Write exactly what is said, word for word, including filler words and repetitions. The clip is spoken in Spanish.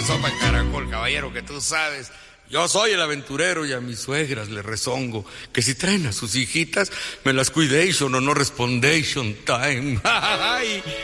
sopa de caracol, caballero, que tú sabes. Yo soy el aventurero y a mis suegras le rezongo que si traen a sus hijitas, me las cuidation o no respondation time.